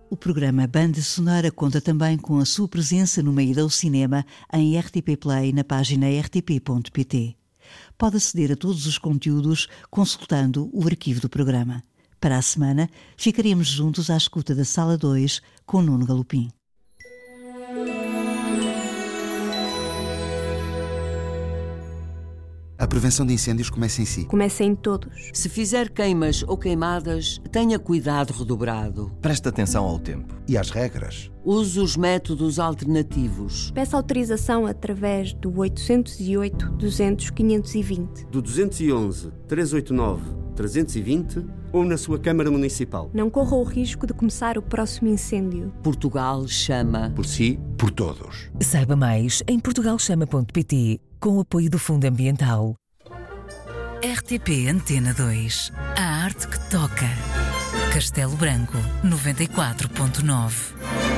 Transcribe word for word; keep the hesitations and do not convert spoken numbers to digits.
O programa Banda Sonora conta também com a sua presença numa ida ao cinema em R T P Play na página r t p ponto p t. Pode aceder a todos os conteúdos consultando o arquivo do programa. Para a semana, ficaremos juntos à escuta da Sala dois com Nuno Galopim. A prevenção de incêndios começa em si. Começa em todos. Se fizer queimas ou queimadas, tenha cuidado redobrado. Preste atenção ao tempo. E às regras. Use os métodos alternativos. Peça autorização através do oitocentos e oito, duzentos, quinhentos e vinte. Do duzentos e onze, trezentos e oitenta e nove, trezentos e vinte ou na sua Câmara Municipal. Não corra o risco de começar o próximo incêndio. Portugal chama. Por si, por todos. Saiba mais em portugal chama ponto p t, com o apoio do Fundo Ambiental. R T P Antena dois. A arte que toca. Castelo Branco, noventa e quatro ponto nove.